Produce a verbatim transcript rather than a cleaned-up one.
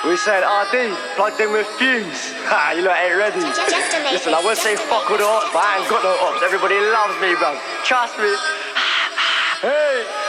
We said R D, plugged in with Fumes. Ha, you lot ain't ready. Just a Listen, I won't say fuck all the ops, but I ain't got no ops. Everybody loves me, bro. Trust me. Hey.